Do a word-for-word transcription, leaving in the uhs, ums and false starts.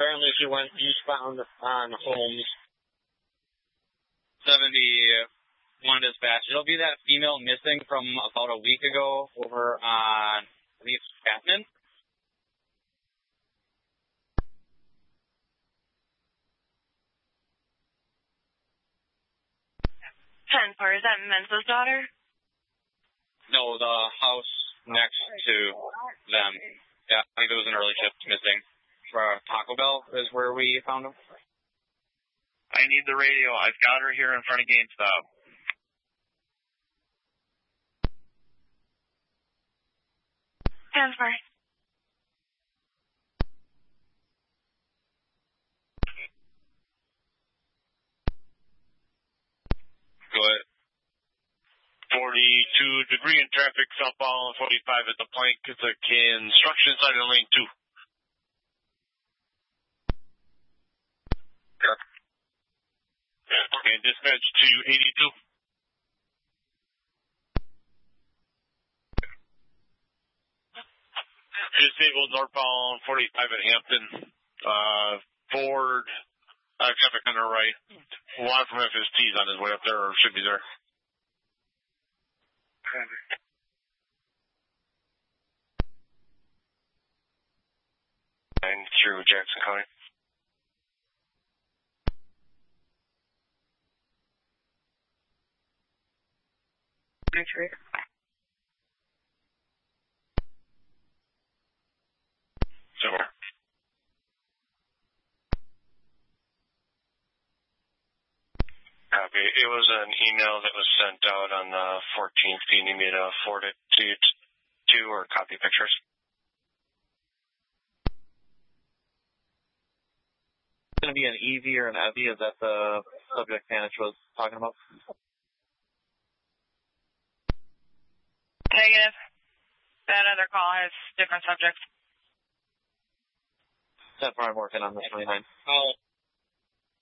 apparently she went eastbound on Holmes. seventy-one dispatch. It'll be that female missing from about a week ago over on, I think it's Chapman. ten four, is that Mensa's daughter? No, the house next to them. Yeah, I think it was an early shift missing. Uh, Taco Bell is where we found him. I need the radio. I've got her here in front of GameStop. ten four. Go ahead. forty-two degree in traffic, southbound forty-five at the plank. It's a construction site in lane two. Okay, dispatch to eighty-two. Disabled northbound forty-five at Hampton. Uh, Ford, uh, traffic on the right. One from F S T's on his way up there, or should be there. And through Jackson County. Actually. Somewhere. Copy. It was an email that was sent out on the fourteenth. Do you need me to forward it to you too, or copy pictures? It's going to be an Evie or an Evie. Is that the subject Manish was talking about? Negative. That other call has different subjects. That's why I'm working on the twenty-nine. Oh,